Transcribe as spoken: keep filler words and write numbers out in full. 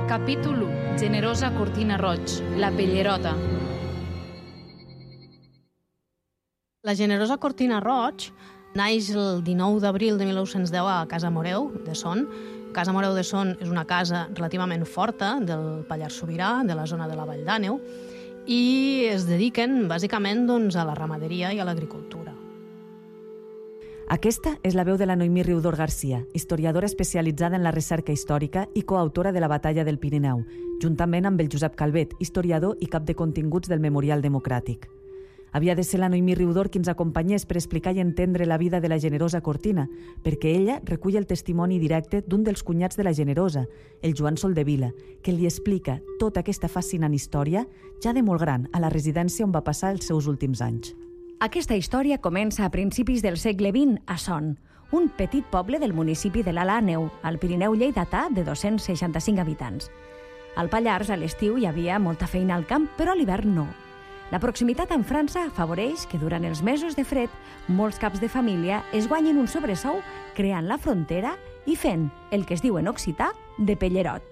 Capítol u. Generosa Cortina Roig, la Pellerota. La generosa Cortina Roig naix el dinou d'abril de mil nou-cents deu a Casa Moreu de Son. Casa Moreu de Son és una casa relativament forta del Pallars Sobirà, de la zona de la Vall d'Àneu, i es dediquen bàsicament doncs, a la ramaderia i a l'agricultura. Aquesta és la veu de la Noemí Riudor Garcia, historiadora especialitzada en la recerca històrica i coautora de la Batalla del Pirineu, juntament amb el Josep Calvet, historiador i cap de continguts del Memorial Democràtic. Havia de ser la Noemí Riudor qui ens acompanyés per explicar i entendre la vida de la generosa Cortina, perquè ella recull el testimoni directe d'un dels cunyats de la generosa, el Joan Soldevila, que li explica tota aquesta fascinant història ja de molt gran a la residència on va passar els seus últims anys. Aquesta història comença a principis del segle vint a Son, un petit poble del municipi de l'Alt Àneu, al Pirineu lleidatà de dos-cents seixanta-cinc habitants. Al Pallars, a l'estiu, hi havia molta feina al camp, però a l'hivern no. La proximitat amb França afavoreix que durant els mesos de fred molts caps de família es guanyen un sobresou creant la frontera i fent el que es diu en occità de pellerot.